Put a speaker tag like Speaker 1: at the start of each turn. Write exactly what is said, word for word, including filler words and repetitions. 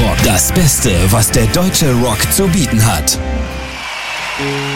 Speaker 1: Rock. Das Beste, was der deutsche Rock zu bieten hat.